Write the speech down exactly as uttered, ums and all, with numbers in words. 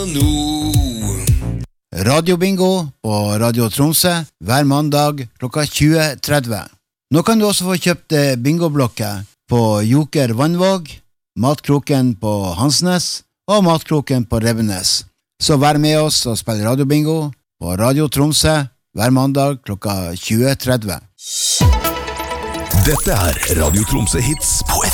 nå. Radiobingo på Radio Tromsø hver mandag klokka tjue tretti. Nå kan du også få kjøpt bingoblokker på Joker Vannvåg, Matkroken på Hansnes og Matkroken på Revenes. Så vær med oss og spill radiobingo på Radio Tromsø hver mandag klokka tjue tretti. Dette er Radio Tromsø Hits på F